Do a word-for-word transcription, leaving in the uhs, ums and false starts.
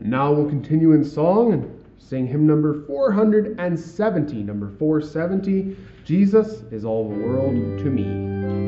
And now we'll continue in song and sing hymn number four hundred seventy. Number four seventy, Jesus is all the world to me.